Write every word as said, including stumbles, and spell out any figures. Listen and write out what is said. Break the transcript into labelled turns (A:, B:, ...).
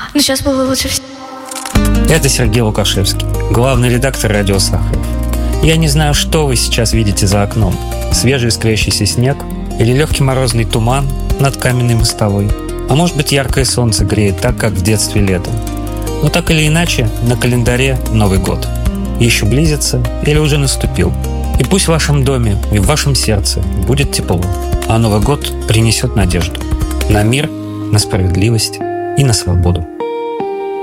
A: Но сейчас было лучше всего.
B: Это Сергей Лукашевский, главный редактор «Радио Сахаров». Я не знаю, что вы сейчас видите за окном. Свежий искрящийся снег или легкий морозный туман над каменной мостовой. А может быть, яркое солнце греет так, как в детстве летом. Но так или иначе, на календаре Новый год. Еще близится или уже наступил. И пусть в вашем доме и в вашем сердце будет тепло, а Новый год принесет надежду на мир, на справедливость и на свободу.